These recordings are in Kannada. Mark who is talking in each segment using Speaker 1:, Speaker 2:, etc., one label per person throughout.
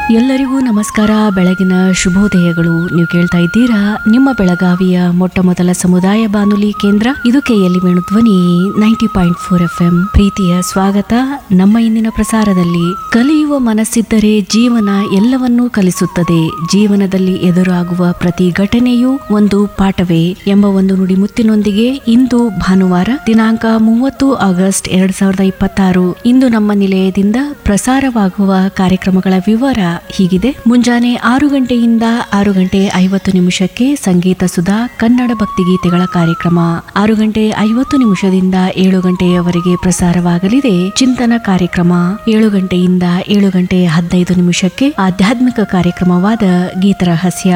Speaker 1: ಎಲ್ಲರಿಗೂ ನಮಸ್ಕಾರ, ಬೆಳಗಿನ ಶುಭೋದಯಗಳು. ನೀವು ಕೇಳ್ತಾ ಇದ್ದೀರಾ ನಿಮ್ಮ ಬೆಳಗಾವಿಯ ಮೊಟ್ಟ ಮೊದಲ ಸಮುದಾಯ ಬಾನುಲಿ ಕೇಂದ್ರ ಇದು ಕೆಎಲ್ಇ ಧ್ವನಿ 90.4 FM. ಪ್ರೀತಿಯ ಸ್ವಾಗತ. ನಮ್ಮ ಇಂದಿನ ಪ್ರಸಾರದಲ್ಲಿ ಕಲಿಯುವ ಮನಸ್ಸಿದ್ದರೆ ಜೀವನ ಎಲ್ಲವನ್ನೂ ಕಲಿಸುತ್ತದೆ, ಜೀವನದಲ್ಲಿ ಎದುರಾಗುವ ಪ್ರತಿ ಘಟನೆಯೂ ಒಂದು ಪಾಠವೇ ಎಂಬ ಒಂದು ನುಡಿಮುತ್ತಿನೊಂದಿಗೆ ಇಂದು ಭಾನುವಾರ ದಿನಾಂಕ 30 ಆಗಸ್ಟ್ 2026 ಇಂದು ನಮ್ಮ ನಿಲಯದಿಂದ ಪ್ರಸಾರವಾಗುವ ಕಾರ್ಯಕ್ರಮಗಳ ವಿವರ ಹೀಗಿದೆ. ಮುಂಜಾನೆ 6 ಗಂಟೆಯಿಂದ 6:50 ಸಂಗೀತ ಸುಧಾ ಕನ್ನಡ ಭಕ್ತಿಗೀತೆಗಳ ಕಾರ್ಯಕ್ರಮ. 6:50 7 ಗಂಟೆಯವರೆಗೆ ಪ್ರಸಾರವಾಗಲಿದೆ ಚಿಂತನ ಕಾರ್ಯಕ್ರಮ. 7 ಗಂಟೆಯಿಂದ 7:15 ಆಧ್ಯಾತ್ಮಿಕ ಕಾರ್ಯಕ್ರಮವಾದ ಗೀತರಹಸ್ಯ.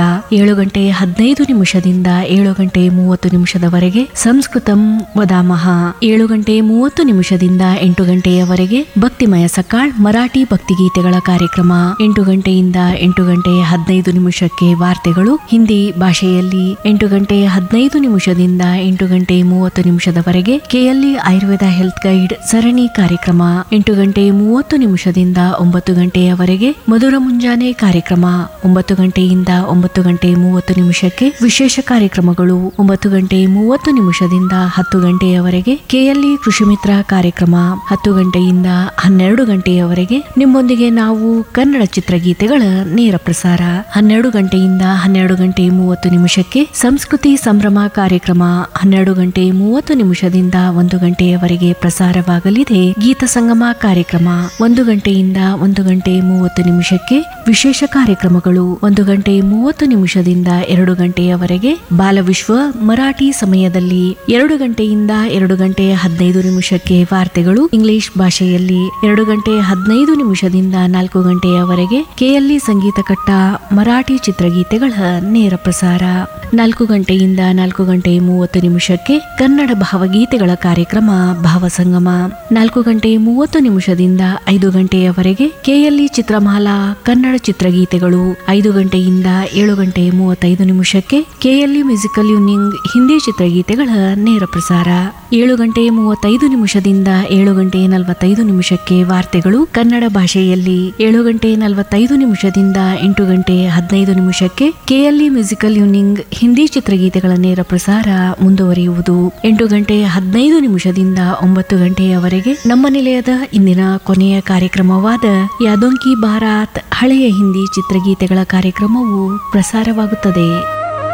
Speaker 1: 7:15 7:30 ಸಂಸ್ಕೃತಂ ವದಾಮಹ. 7:30 8 ಗಂಟೆಯವರೆಗೆ ಭಕ್ತಿಮಯ ಸಕಾಳ್ ಮರಾಠಿ ಭಕ್ತಿಗೀತೆಗಳ ಕಾರ್ಯಕ್ರಮ. 8 ಗಂಟೆಯಿಂದ 8:15 ವಾರ್ತೆಗಳು ಹಿಂದಿ ಭಾಷೆಯಲ್ಲಿ. 8:15 8:30 ಕೆಎಲ್ಇ ಆಯುರ್ವೇದ ಹೆಲ್ತ್ ಗೈಡ್ ಸರಣಿ ಕಾರ್ಯಕ್ರಮ. 8:30 9 ಗಂಟೆಯವರೆಗೆ ಮಧುರ ಮುಂಜಾನೆ ಕಾರ್ಯಕ್ರಮ. 9 ಗಂಟೆಯಿಂದ 9:30 ವಿಶೇಷ ಕಾರ್ಯಕ್ರಮಗಳು. 9:30 10 ಗಂಟೆಯವರೆಗೆ ಕೆಎಲ್ಇ ಕೃಷಿ ಮಿತ್ರ ಕಾರ್ಯಕ್ರಮ. 10 ಗಂಟೆಯಿಂದ 12 ಗಂಟೆಯವರೆಗೆ ನಿಮ್ಮೊಂದಿಗೆ ನಾವು ಕನ್ನಡ ಚಿತ್ರಗೀತೆಗಳ ನೇರ ಪ್ರಸಾರ. 12 ಗಂಟೆಯಿಂದ 12:30 ಸಂಸ್ಕೃತಿ ಸಂಭ್ರಮ ಕಾರ್ಯಕ್ರಮ. 12:30 1 ಗಂಟೆಯವರೆಗೆ ಪ್ರಸಾರವಾಗಲಿದೆ ಗೀತ ಸಂಗಮ ಕಾರ್ಯಕ್ರಮ. 1 ಗಂಟೆಯಿಂದ 1:30 ವಿಶೇಷ ಕಾರ್ಯಕ್ರಮಗಳು. 1:30 2 ಗಂಟೆಯವರೆಗೆ ಬಾಲವಿಶ್ವ ಮರಾಠಿ ಸಮಯದಲ್ಲಿ. 2 ಗಂಟೆಯಿಂದ 2:15 ವಾರ್ತೆಗಳು ಇಂಗ್ಲಿಷ್ ಭಾಷೆಯಲ್ಲಿ. 2:15 4 ಗಂಟೆಯವರೆಗೆ ಕೆಎಲ್ಇ ಸಂಗೀತ ಕಟ್ಟ ಮರಾಠಿ ಚಿತ್ರಗೀತೆಗಳ ನೇರ ಪ್ರಸಾರ. 4 ಗಂಟೆಯಿಂದ 4:30 ಕನ್ನಡ ಭಾವಗೀತೆಗಳ ಕಾರ್ಯಕ್ರಮ ಭಾವಸಂಗಮ. 4:30 5 ಗಂಟೆಯವರೆಗೆ ಕೆಎಲ್ಇ ಚಿತ್ರಮಾಲಾ ಕನ್ನಡ ಚಿತ್ರಗೀತೆಗಳು. 5 ಗಂಟೆಯಿಂದ 7:35 ಕೆಎಲ್ಇ ಮ್ಯೂಸಿಕಲ್ ಯೂನಿಂಗ್ ಹಿಂದಿ ಚಿತ್ರಗೀತೆಗಳ ನೇರ ಪ್ರಸಾರ. 7:35 7:45 ವಾರ್ತೆಗಳು ಕನ್ನಡ ಭಾಷೆಯಲ್ಲಿ. 7:45 8:15 ಕೆಎಲ್ಇ ಮ್ಯೂಸಿಕಲ್ ಯೂನಿಂಗ್ ಹಿಂದಿ ಚಿತ್ರಗೀತೆಗಳ ನೇರ ಪ್ರಸಾರ ಮುಂದುವರಿಯುವುದು. 8:15 9 ಗಂಟೆಯವರೆಗೆ ನಮ್ಮ ನಿಲಯದ ಇಂದಿನ ಕೊನೆಯ ಕಾರ್ಯಕ್ರಮವಾದ ಯಾದೋಂಕಿ ಬಾರಾತ್ ಹಳೆಯ ಹಿಂದಿ ಚಿತ್ರಗೀತೆಗಳ ಕಾರ್ಯಕ್ರಮವು ಪ್ರಸಾರವಾಗುತ್ತದೆ.